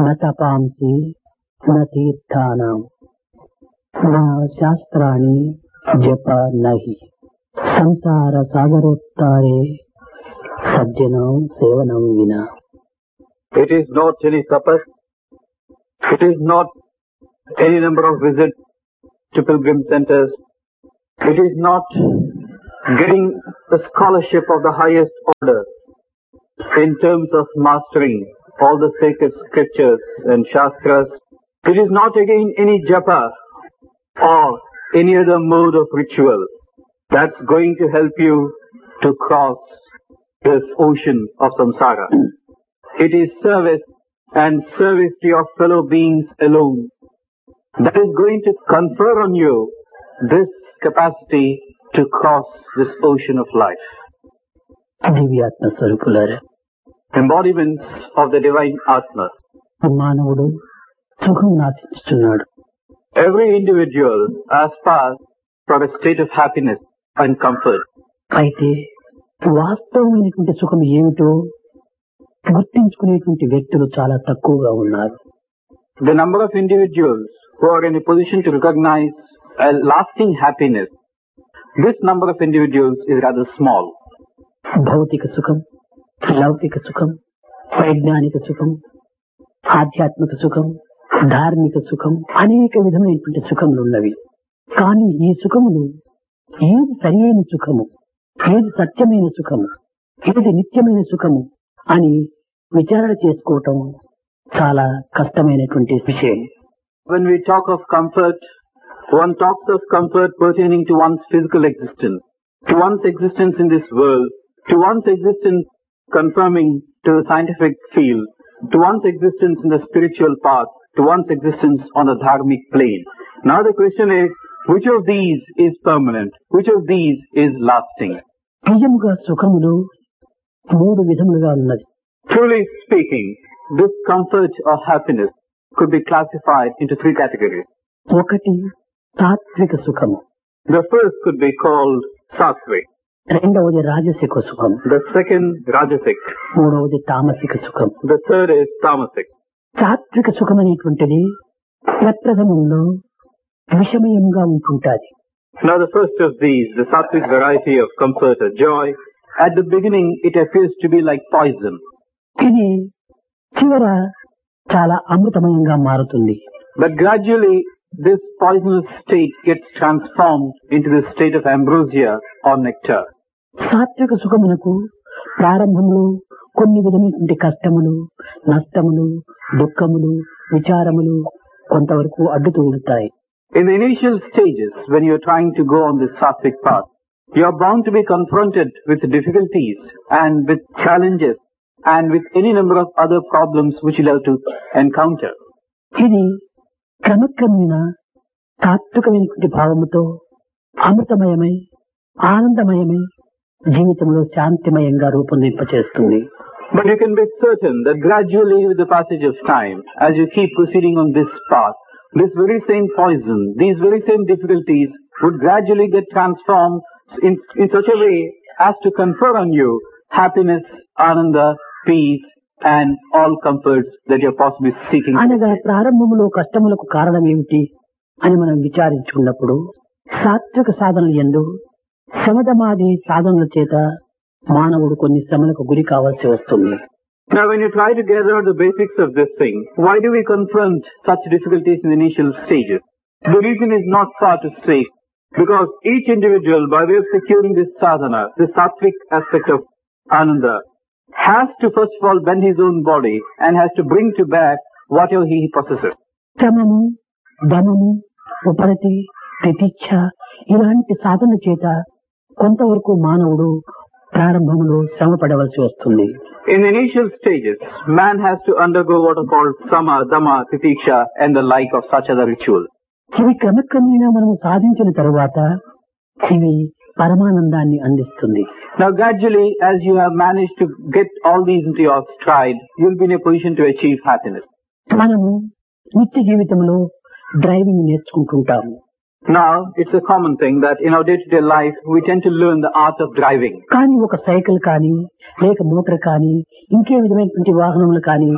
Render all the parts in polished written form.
न तपांसि न तीर्थानां न शास्त्राणि जप नहि संसार सागरोत्तारे सज्जनों सेवनं विना. It is not any tapas, it is not any number of visits to pilgrim centers, it is not getting the scholarship of the highest order in terms of mastering all the sacred scriptures and shastras. It is not again any japa or any other mode of ritual that's going to help you to cross this ocean of samsara. It is service and service to your fellow beings alone that is going to confer on you this capacity to cross this ocean of life. దివ్యాత్మ స్వరూపులారా, Embodiments of the divine Atma. మానవుడు సుఖం నాశిస్తున్నాడు. Every individual aspires for a state of happiness and comfort. అయితే వాస్తవమైనటువంటి సుఖం ఏమిటో గుర్తించుకునేటువంటి వ్యక్తులు చాలా తక్కువగా ఉన్నారు. The number of individuals who are in a position to recognize a lasting happiness, this number of individuals is rather small. భౌతిక సుఖం, లౌకిక సుఖం, వైజ్ఞానిక సుఖం, ఆధ్యాత్మిక సుఖం, ధార్మిక సుఖం, అనేక విధమైనటువంటి సుఖములు ఉన్నవి. కానీ ఈ సుఖములు ఏది సరియైన సుఖము, ఏది సత్యమైన సుఖము, ఏది నిత్యమైన సుఖము అని విచారణ చేసుకోవటం చాలా కష్టమైనటువంటి విషయం. When we talk of comfort, one talks of comfort pertaining to one's physical existence, to one's existence in this world, to one's existence confirming to the scientific field, to one's existence in the spiritual path, to one's existence on the dharmic plane. Now the question is, which of these is permanent? Which of these is lasting? నిజముగా సుఖములు మూడు విధములుగా ఉన్నది. Truly speaking, this comfort or happiness could be classified into three categories. ఒకటి తాత్విక సుఖము, The first could be called sattvic, రెండవది రాజసిక సుఖం, the second rajasic, మూడవది తామసిక సుఖం. the third is tamasic. తాత్విక సుఖం అనేటువంటిది ప్రప్రథమంలో విషమయంగా ఉంటుంటాది. Now the first of these, the sattvic variety of comfort or joy, at the beginning it appears to be like poison. ఇది చివర చాలా అమృతమయంగా మారుతుంది. But gradually this poisonous state gets transformed into the state of ambrosia or nectar. సాత్విక సుఖమునకు ప్రారంభంలో కొన్ని విధమైనటువంటి కష్టములు, నష్టములు, దుఃఖములు, విచారములు కొంతవరకు అడ్డుతూ ఉంటాయి. In the initial stages, when you are trying to go on this sattvic path, you are bound to be confronted with difficulties and with challenges and with any number of other problems which you'll have to encounter. ఇది క్రమక్రమేణా తాత్వికమైనటువంటి భావముతో అమృతమయమై ఆనందమయమై జీవితంలో శాంతిమయంగా రూపొందింపచేస్తుంది. But you can be certain that gradually with the passage of time, as you keep proceeding on this path, this very same poison, these very same difficulties would gradually get transformed in such a way as to confer on you happiness, ananda, peace and all comforts that you are possibly seeking. అనగా ప్రారంభంలో కష్టములకు కారణం ఏమిటి అని మనం విచారించుకున్నప్పుడు సాత్విక సాధనలు యందు శమదమాది సాధనల చేత మానవుడు కొన్ని శ్రమలకు గురి కావాల్సి వస్తుంది. Now when you try to gather the basics of this thing, why do we confront such difficulties in the initial stages? The reason is not far to seek, because each individual, by way of securing this sadhana, this sattvic aspect of ananda, has to first of all bend his own body and has to bring to bear whatever he possesses. శ్రమము, ధనము, ఉపరతి, ప్రతీక్ష ఇలాంటి సాధన చేత కొంతవరకు మానవుడు ప్రారంభంలో శ్రమ పడవలసి వస్తుంది. In the initial stages, man has to undergo what are called sama, dhamma, titiksha and the like of such other rituals. ఇవి క్రమక్రమేణా మనము సాధించిన తరువాత ఇవి పరమానందాన్ని అందిస్తుంది. Now gradually, as you have managed to get all these into your stride, you will be in a position to achieve happiness. మనము నిత్య జీవితంలో driving నేర్చుకుంటుంటాము. Now, it's a common thing that in our day-to-day life, we tend to learn the art of driving. కానీ ఒక cycle కానీ లేక motor కానీ ఇంకే విధమైనటువంటి వాహనములు కానీ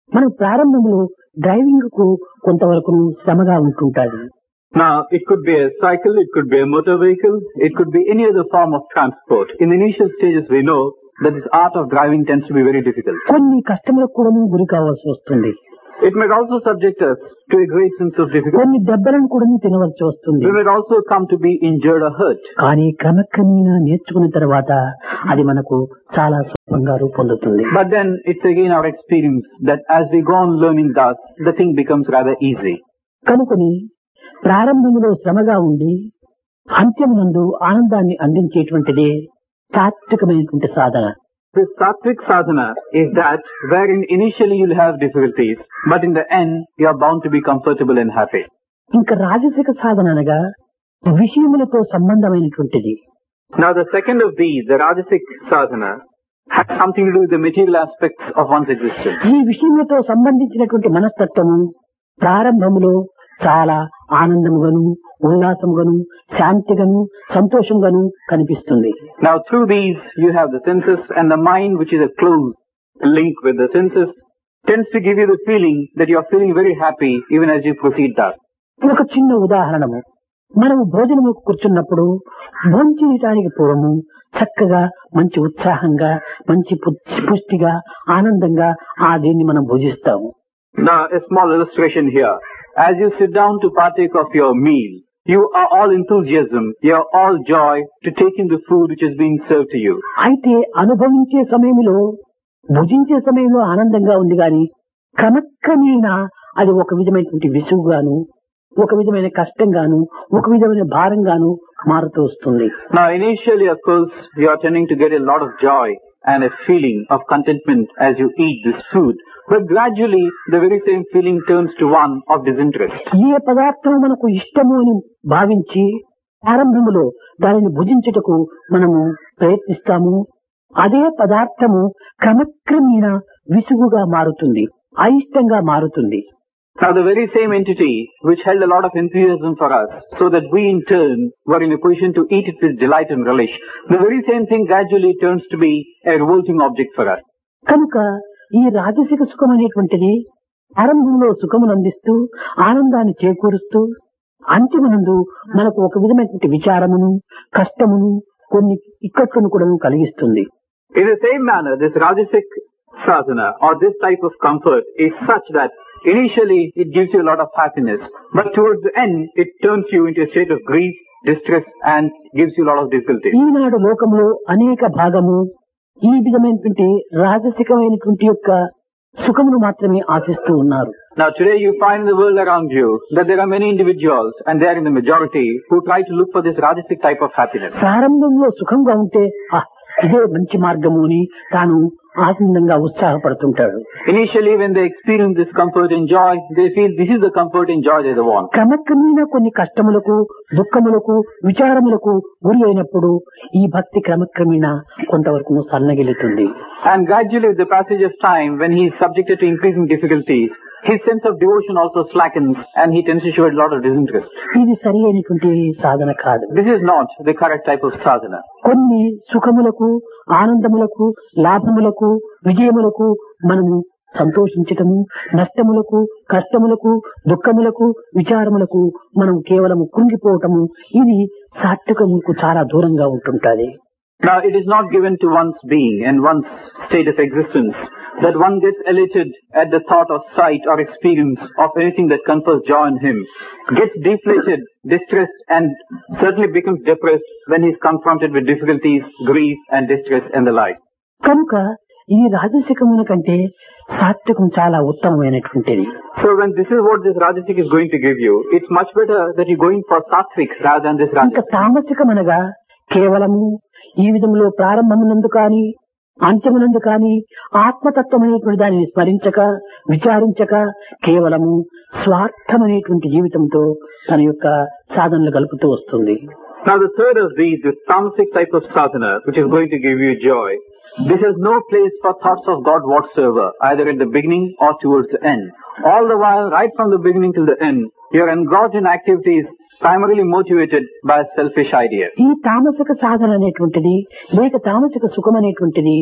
మనం ప్రారంభంలో డ్రైవింగ్ కు కొంతవరకు శ్రమగా ఉంటుంటాది. Now, it could be a cycle, it could be a motor vehicle, it could be any other form of transport. In the initial stages, we know that this art of driving tends to be very difficult. కొన్ని కష్టములకు కూడా గురి కావాల్సి వస్తుంది. It may also subject us to a great sense of difficulty. కొన్ని దెబ్బలను కూడా తినవలసి వస్తుంది. We may also come to be injured or hurt. కానీ క్రమక్రమేణా నేర్చుకున్న తర్వాత అది మనకు చాలా సులభంగా రూపొందుతుంది. But then it's again our experience that as we go on learning thus, the thing becomes rather easy. కనుకొని ప్రారంభంలో శ్రమగా ఉండి అంత్యమునందు ఆనందాన్ని అందించేటువంటిదే సాత్వికమైనటువంటి సాధన. This sattvic sadhana is that wherein initially you'll have difficulties, but in the end you are bound to be comfortable and happy. ఇంకా రాజసిక సాధన అనగా విషయములతో సంబంధమైనటువంటిది. Now the second of these, the rajasic sadhana, has something to do with the material aspects of one's existence. ఈ విషయములతో సంబంధించినటువంటి మనస్తత్వము ప్రారంభములో చాలా ఆనందముగాను ఉల్లాసముగాను శాంతిగాను సంతోషంగాను కనిపిస్తుంది. Now through these you have the senses, and the mind, which is a close link with the senses, tends to give you the feeling that you are feeling very happy even as you proceed thus. ఒక చిన్న ఉదాహరణము, మనము భోజనము కూర్చున్నప్పుడు భోంచేయటానికి పూర్వము చక్కగా మంచి ఉత్సాహంగా మంచి పుష్టిగా ఆనందంగా దీన్ని మనం భుజిస్తాము. Now a small illustration here. As you sit down to partake of your meal, you are all enthusiasm, you are all joy to take in the food which is being served to you. అయితే అనుభవించే సమయంలో భుజించే సమయంలో ఆనందంగా ఉంది గాని క్రమక్రమేణా అది ఒక విధమైనటువంటి విసుగుగాను ఒక విధమైన కష్టంగాను ఒక విధమైన భారంగాను మారుతూ వస్తుంది. Now initially of course you are tending to get a lot of joy and a feeling of contentment as you eat this food. But gradually, the very same feeling turns to one of disinterest. ఏ పదార్థం మనకు ఇష్టము అని భావించి ప్రారంభంలో దానిని భుజించుటకు మనము ప్రయత్నిస్తాము, అదే పదార్థము క్రమక్రమేణా విసుగుగా మారుతుంది, అయిష్టంగా మారుతుంది. Now the very same entity which held a lot of enthusiasm for us, so that we in turn were in a position to eat it with delight and relish, the very same thing gradually turns to be a revolting object for us. కనుక ఈ రాజసిక సుఖం అనేటువంటిది ఆరంభంలో సుఖమును అందిస్తూ ఆనందాన్ని చేకూరుస్తూ అంతిమనందు మనకు ఒక విధమైనటువంటి విచారమును కష్టమును కొన్ని ఇక్కట్లను కూడా కలిగిస్తుంది. In the same manner, this rajasic sadhana or this type of comfort is such that initially it gives you a lot of happiness, but towards the end it turns you into a state of grief, distress and gives you a lot of difficulty. ఈనాడు లోకంలో అనేక భాగము ఈ విధమైనటువంటి రాజసికమైనటువంటి యొక్క సుఖమును మాత్రమే ఆశిస్తూ ఉన్నారు. Now today you find in the world around you that there are many individuals, and they are in the majority, who try to look for this rajasic type of happiness. ప్రారంభంలో సుఖంగా ఉంటే ఇదే మంచి మార్గము అని తాను ఆనందంగా ఉత్సాహపడుతుంటాడు. Initially when they experience this comfort and joy, they feel this is the comfort and joy they want. క్రమక్రమేణా కొన్ని కష్టములకు దుఃఖములకు విచారములకు గురి అయినప్పుడు ఈ భక్తి క్రమక్రమేణా కొంతవరకు సన్నగిలుతుంది. And gradually with the passage of time, when he is subjected to increasing difficulties, his sense of devotion also slackens and he tends to show a lot of disinterest. ఇది సరి అయినటువంటి సాధన కాదు. This is not the correct type of sadhana. కొన్ని సుఖములకు ఆనందములకు లాభములకు విజయములకు మనము సంతోషించటము, నష్టములకు కష్టములకు దుఃఖములకు విచారములకు మనం కేవలం కృంగిపోవటము ఇది సాత్వికముకు చాలా దూరంగా ఉంటుంటది. Now it is not given to one's being and one's state of existence that one gets elated at the thought of sight or experience of anything that confers joy in him, gets deflated, distressed and certainly becomes depressed when he is confronted with difficulties, grief and distress and the like. కనుక ఈ రాజసికమున కంటే సాత్వికం చాలా ఉత్తమమైనటువంటిది. So when this is what this rajasic is going to give you, it's much better that you go in for sattvic rather than this ఇంకా rajasic. తామసికమనగా కేవలము ఈ విధంలో ప్రారంభమునందు కాని అంత్యమునందు కాని ఆత్మతత్వమైనటువంటి దానిని స్మరించక విచారించక కేవలము స్వార్థమైనటువంటి జీవితంతో తన యొక్క సాధనలు గలుపుతూ వస్తుంది. Now the third of these, the tamasic type of sadhana, which is going to give you joy, this has no place for thoughts of God whatsoever, either at the beginning or towards the end. All the while, right from the beginning till the end, you are engaged in activities primarily motivated by a selfish idea. ఈ తామసిక సాధన అనేటువంటిది లేక తామసిక సుఖం అనేటువంటిది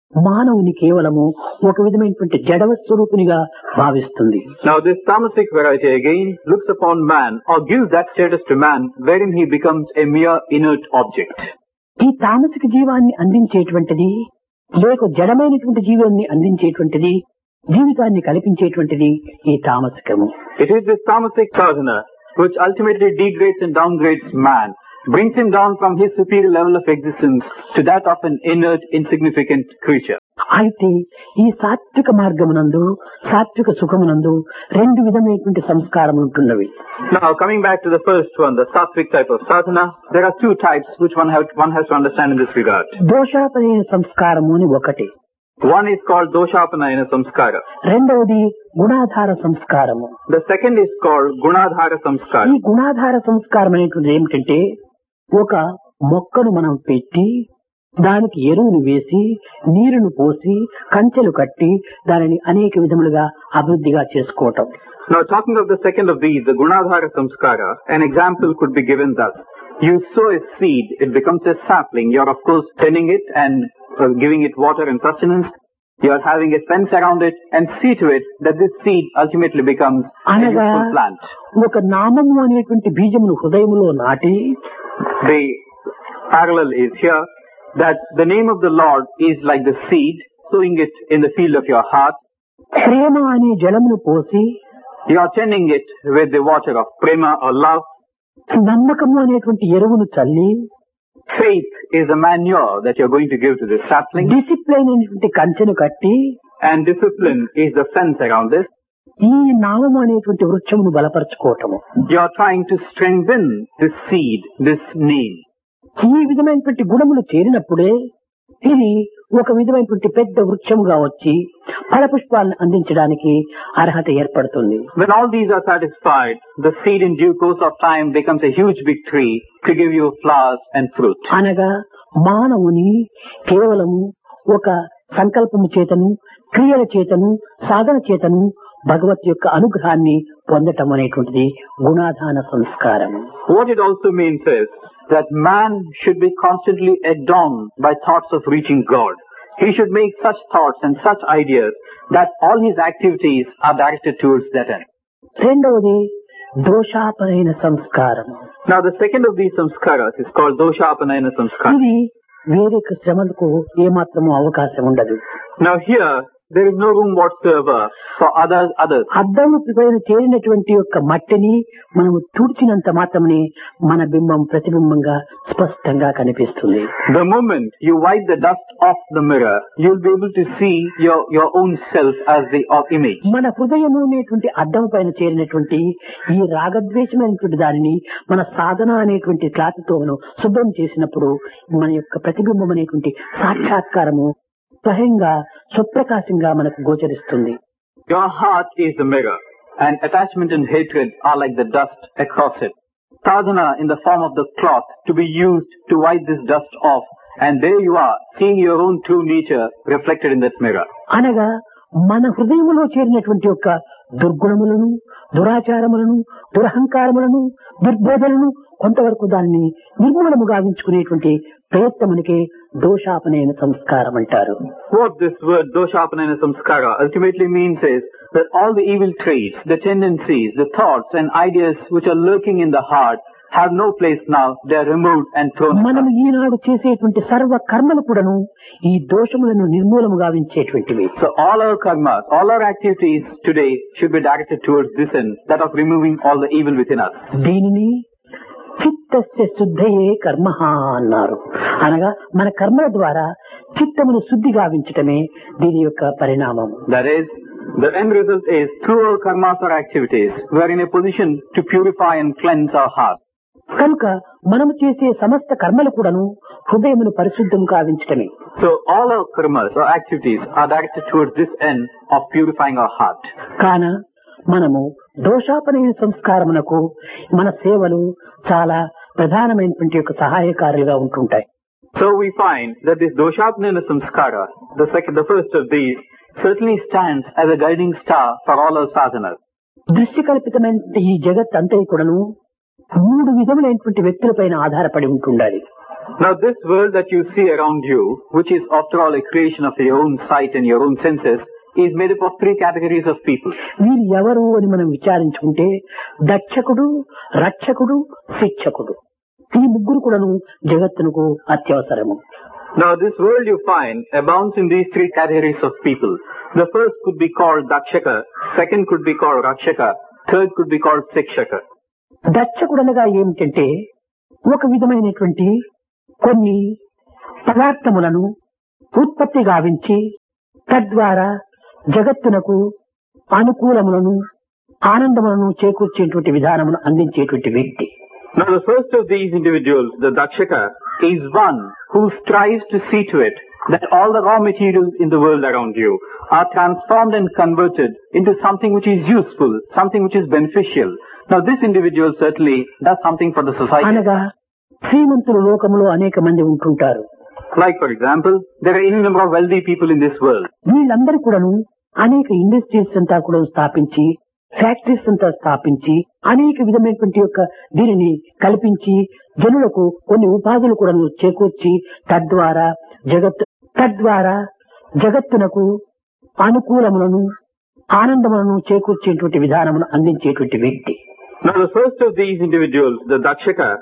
మానవుని కేవలము ఒక విధమైనటువంటి జడవ స్వరూపునిగా భావిస్తుంది. Now this tamasic variety again looks upon man or gives that status to man wherein he becomes a mere inert object. ఈ తామసిక జీవాన్ని అందించేటువంటిది లేక జడమైనటువంటి జీవాన్ని అందించేటువంటిది జీవితాన్ని కల్పించేటువంటిది ఈ తామసికము. It is this tamasic sadhana which ultimately degrades and downgrades man, brings him down from his superior level of existence to that of an inert, insignificant creature. అయితే ఈ సాత్విక మార్గమునందు సాత్విక సుఖమునందు రెండు విధమైనటువంటి సంస్కారములు ఉంటున్నవి. Now coming back to the first one, the sattvic type of sadhana, there are two types which one has to understand in this regard. దోషాపనయన సంస్కారము అని ఒకటి. One is called doshapanayana samskara. రెండవది గుణాధార సంస్కారము. The second is called gunadhara samskara. ఈ గుణాధార సంస్కారం అనేటువంటిది ఏమిటంటే ఒక మొక్కను మనం పెట్టి దానికి ఎరువును వేసి నీరును పోసి కంచెలు కట్టి దానిని అనేక విధములుగా అభివృద్ధిగా చేసుకోవటం. Now talking of the second of these, the gunadhara samskara, an example could be given thus. You sow a seed, it becomes a sapling. You are of course tending it and giving it water and sustenance. You are having a fence around it and see to it that this seed ultimately becomes a useful plant. ఒక నామము అనేటువంటి బీజమును హృదయములో నాటి, the parallel is here that the name of the Lord is like the seed, sowing it in the field of your heart. ప్రేమ అనే జలమును పోసి, you are tending it with the water of prema or love. నమ్మకము అనేటువంటి ఎరువును చల్లి, faith is the manure that you are going to give to this sapling. Discipline అనేటువంటి కంచెను కట్టి, and discipline is the fence around this. ఈ నామము అనేటువంటి వృక్షమును బలపరచుకోవటము. You are trying to strengthen this seed, this name. ఈ విధమైనటువంటి గుణములు చేరినప్పుడే ఇది ఒక విధమైనటువంటి పెద్ద వృక్షముగా వచ్చి ఫలపుష్పాలను అందించడానికి అర్హత ఏర్పడుతుంది. When all these are satisfied, the seed in due course of time becomes a huge big tree to give you flowers and fruit. అనగా మానవుని కేవలము ఒక సంకల్పము చేతను క్రియల చేతను సాధన చేతను భగవత్ యొక్క అనుగ్రహాన్ని పొందటం అనేటువంటిది గుణాధాన సంస్కారం. What it also means is that man should be constantly adorned by thoughts of reaching God. He should make such thoughts and such ideas that all his activities are directed towards that end. రెండవది దోషాపనయన సంస్కారం. Now the second of these samskaras is called doshapanayana samskara. ఇది వేరే శ్రమలకు ఏమాత్రము అవకాశం ఉండదు. Now here there is no room whatsoever for others. అద్దము పైన చేరినటువంటి యొక్క మట్టిని మనము తుడిచినంత మాత్రమే మన బింబం ప్రతిబింబంగా స్పష్టంగా కనిపిస్తుంది. The moment you wipe the dust off the mirror, you will be able to see your own self as the image. మన హృదయము అనేటువంటి అద్దము పైన చేరినటువంటి ఈ రాగద్వేషమైనటువంటి దానిని మన సాధన అనేటువంటి క్లాత్తో శుభ్రం చేసినప్పుడు మన యొక్క ప్రతిబింబం అనేటువంటి సాక్షాత్కారము స్వయంగా సుప్రకాశంగా మనకు గోచరిస్తుంది. Your heart is the mirror, and attachment and hatred are like the dust across it. Sadhana in the form of the cloth to be used to wipe this dust off, and there you are, seeing your own true nature reflected in that mirror. అనగా మన హృదయములో చేరినటువంటి యొక్క దుర్గుణములను, దురాచారములను, దురహంకారములను, దుర్బోధనను కొంతవరకు దాన్ని నిర్మూలము గావించుకునేటువంటి ప్రయత్నమునికే దోషాపనయన సంస్కారం అంటారు. What this word doshapanayana samskara ultimately means is that all the evil traits, the tendencies, the thoughts and ideas which are lurking in the heart have no place now. They are removed and thrown aside. మనం ఈనాడు చేసేటువంటి సర్వ కర్మలు కూడాను ఈ దోషములను నిర్మూలము గావించేటువంటివి. So all our karmas, all our activities today should be directed towards this end, that of removing all the evil within us. దీనిని చిత్తస్య శుద్ధయే కర్మ అన్నారు. అనగా మన కర్మల ద్వారా చిత్తమును శుద్ధి గావించటమే దీని యొక్క పరిణామం. That is, the end result is through our karmas or activities, we are in a position to purify and cleanse our heart. కనుక మనము చేసే సమస్త కర్మలు కూడాను హృదయమును పరిశుద్ధం కావించటమే. So all our karmas or activities are directed towards this end of purifying our heart. కాన మనము దోషాపనయన సంస్కారమునకు మన సేవలు చాలా ప్రధానమైనటువంటి యొక్క సహాయకారులుగా ఉంటుంటాయి. So we find that this doshapanayana samskara, the first of these, certainly stands as a guiding star for all our sadhanas. దృశ్య కల్పితమైన ఈ జగత్ అంతా కూడాను మూడు విధములైనటువంటి వ్యక్తులపైన ఆధారపడి ఉంటుండాలి. Now this world that you see around you, which is after all a creation of your own sight and your own senses, is made up of three categories of people. వీరు ఎవరు అని మనం విచారించుకుంటే దక్షకుడు, రక్షకుడు, శిక్షకుడు, ఈ ముగ్గురు కూడాను జగత్తునకు అత్యవసరము. Now this world you find abounds in these three categories of people. The first could be called Dakshaka, second could be called Rakshaka, third could be called Shikshaka. దక్షకుడు అనగా ఏమిటంటే ఒక విధమైనటువంటి కొన్ని పదార్థములను ఉత్పత్తి గావించి తద్వారా జగత్తునకు అనుకూలములను ఆనందములను చేకూర్చేటువంటి విధానమును అందించేటువంటి వ్యక్తి. Now the first of these individuals, the Dakshaka, is one who strives to see to it that all the raw materials in the world around you are transformed and converted into something which is useful, something which is beneficial. Now this individual certainly does something for the society. అనగా శ్రీమంతులు లోకములో అనేక మంది ఉంటుంటారు. Like for example, there are any number of wealthy people in this world. వీళ్ళందరూ కూడాను అనేక industries అంతా కూడా స్థాపించి, ఫ్యాక్టరీస్ అంతా స్థాపించి, అనేక విధమైనటువంటి యొక్క దీనిని కల్పించి జనులకు కొన్ని ఉపాధులు కూడా చేకూర్చి తద్వారా జగత్తునకు అనుకూలములను ఆనందములను చేకూర్చేటువంటి విధానమును అందించేటువంటి వ్యక్తి. Now the first of these individuals, the Dakshaka,